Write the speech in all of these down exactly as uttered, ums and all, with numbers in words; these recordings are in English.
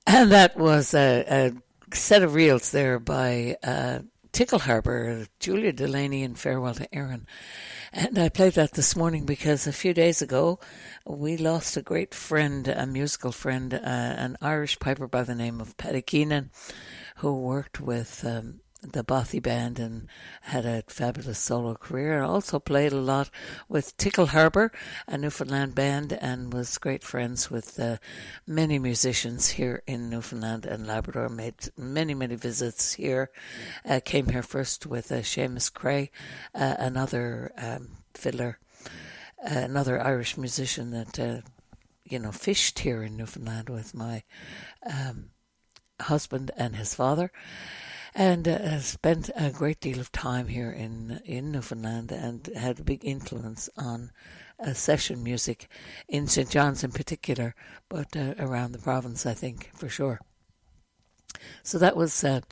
And that was a, a set of reels there by uh, Tickle Harbour, Julia Delaney and Farewell to Erin. And I played that this morning because a few days ago we lost a great friend, a musical friend, uh, an Irish piper by the name of Paddy Keenan, who worked with um, the Bothy Band and had a fabulous solo career, and also played a lot with Tickle Harbour, a Newfoundland band, and was great friends with uh, many musicians here in Newfoundland and Labrador, made many, many visits here, uh, came here first with uh, Seamus Cray, uh, another um, fiddler, uh, another Irish musician that, uh, you know, fished here in Newfoundland with my um, husband and his father. And uh, spent a great deal of time here in in Newfoundland and had a big influence on uh, session music in Saint John's in particular, but uh, around the province, I think, for sure. So that was uh,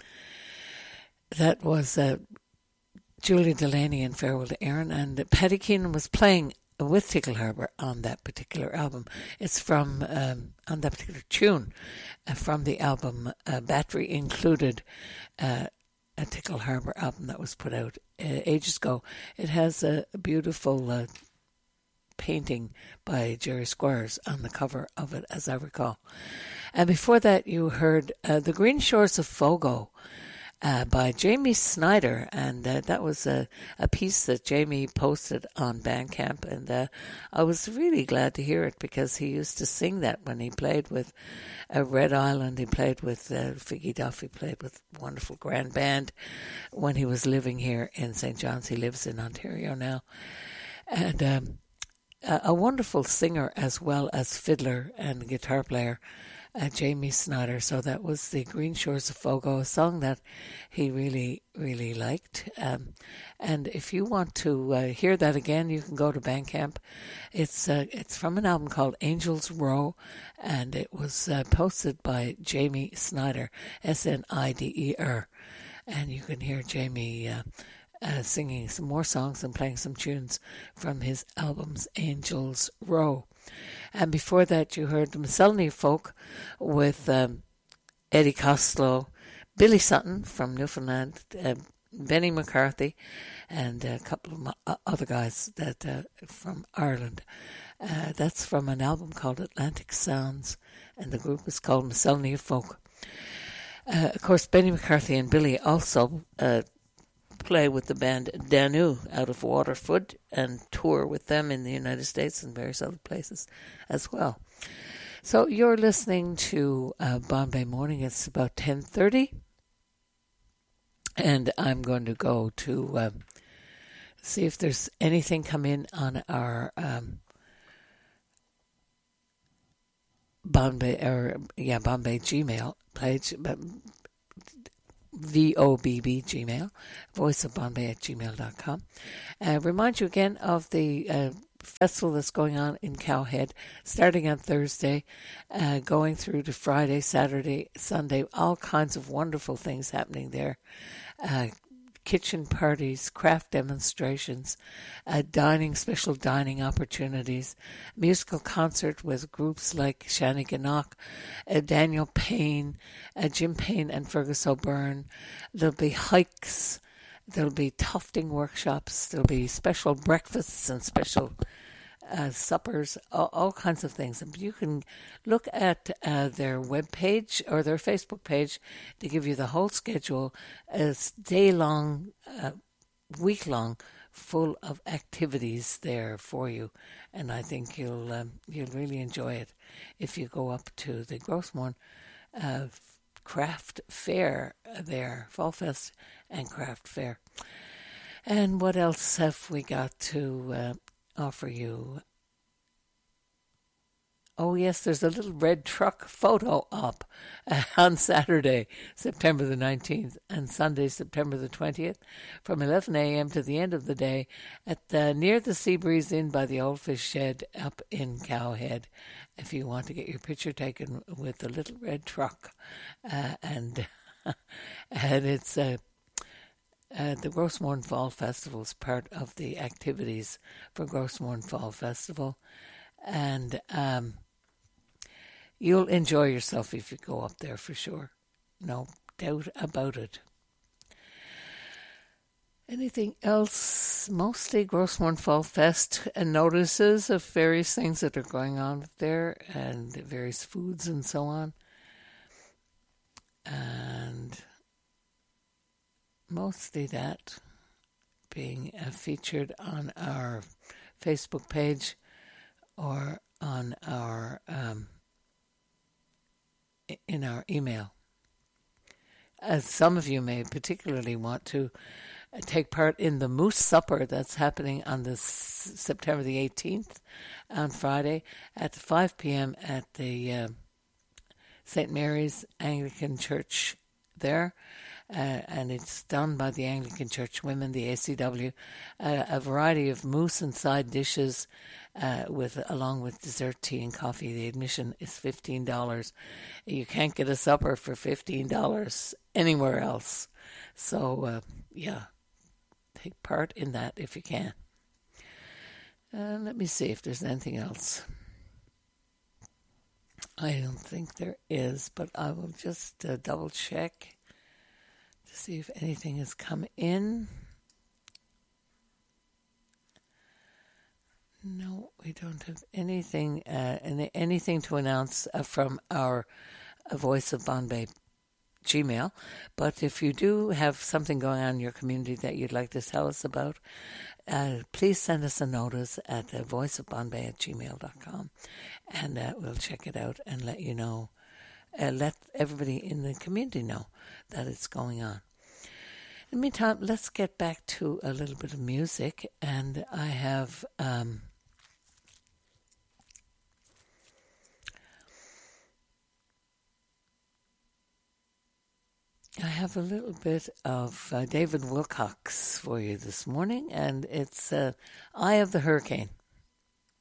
that was uh, Julia Delaney and Farewell to Erin, and Paddy Keenan was playing with Tickle Harbour on that particular album. It's from, um, on that particular tune, uh, from the album uh, Battery Included, uh, a Tickle Harbour album that was put out uh, ages ago. It has a, a beautiful uh, painting by Jerry Squires on the cover of it, as I recall. And before that you heard uh, The Green Shores of Fogo, Uh, by Jamie Snyder, and uh, that was a, a piece that Jamie posted on Bandcamp, and uh, I was really glad to hear it because he used to sing that when he played with uh, Red Island. He played with uh, Figgy Duff. He played with a wonderful grand band when he was living here in Saint John's. He lives in Ontario now, and um, a, a wonderful singer as well as fiddler and guitar player. Uh, Jamie Snyder. So that was The Green Shores of Fogo, a song that he really, really liked. Um, and if you want to uh, hear that again, you can go to Bandcamp. It's uh, it's from an album called Angels Row, and it was uh, posted by Jamie Snyder, S N I D E R. And you can hear Jamie uh, uh, singing some more songs and playing some tunes from his albums Angels Row. And before that, you heard the Miscellany Folk with um, Eddie Costello, Billy Sutton from Newfoundland, uh, Benny McCarthy, and a couple of uh, other guys that uh, from Ireland. Uh, that's from an album called Atlantic Sounds, and the group is called Miscellany Folk. Uh, of course, Benny McCarthy and Billy also uh, play with the band Danu out of Waterford and tour with them in the United States and various other places as well. So you're listening to uh, Bombay Morning. It's about ten thirty, and I'm going to go to um, see if there's anything come in on our um, Bombay or yeah Bombay Gmail page. But V O B B Gmail, voice of bombay at gmail dot com. Uh, remind you again of the uh, festival that's going on in Cowhead, starting on Thursday, uh, going through to Friday, Saturday, Sunday, all kinds of wonderful things happening there. Uh, kitchen parties, craft demonstrations, uh, dining, special dining opportunities, musical concert with groups like Shani Gannock, uh, Daniel Payne, uh, Jim Payne and Fergus O'Byrne. There'll be hikes, there'll be tufting workshops, there'll be special breakfasts and special Uh, suppers, all, all kinds of things. And you can look at uh, their webpage or their Facebook page to give you the whole schedule. It's day-long, uh, week-long, full of activities there for you. And I think you'll um, you'll really enjoy it if you go up to the Grossmorn uh, Craft Fair there, Fall Fest and Craft Fair. And what else have we got to Uh, offer you? Oh yes, there's a little red truck photo up uh, on Saturday, September the nineteenth, and Sunday, September the twentieth, from eleven a.m. to the end of the day at the, near the Seabreeze Inn by the Old Fish Shed up in Cowhead, if you want to get your picture taken with the little red truck. Uh, and and it's a uh, Uh, the Grossmorn Fall Festival is part of the activities for Grossmorn Fall Festival. And um, You'll enjoy yourself if you go up there for sure. No doubt about it. Anything else? Mostly Grossmorn Fall Fest and notices of various things that are going on there and various foods and so on. And mostly that being uh, featured on our Facebook page or on our um, in our email. As some of you may particularly want to take part in the Moose Supper that's happening on the S- September the eighteenth on Friday at five p.m. at the uh, Saint Mary's Anglican Church there. Uh, and it's done by the Anglican Church Women, the A C W. Uh, a variety of moose and side dishes, uh, with along with dessert, tea, and coffee. The admission is fifteen dollars. You can't get a supper for fifteen dollars anywhere else. So, uh, yeah, take part in that if you can. Uh, let me see if there's anything else. I don't think there is, but I will just uh, double check to see if anything has come in. No, we don't have anything uh, any, anything to announce uh, from our uh, Voice of Bombay Gmail. But if you do have something going on in your community that you'd like to tell us about, uh, please send us a notice at uh, voiceofbombay at gmail dot com, and uh, we'll check it out and let you know. Uh, let everybody in the community know that it's going on. In the meantime, let's get back to a little bit of music, and I have um, I have a little bit of uh, David Wilcox for you this morning, and it's uh, Eye of the Hurricane.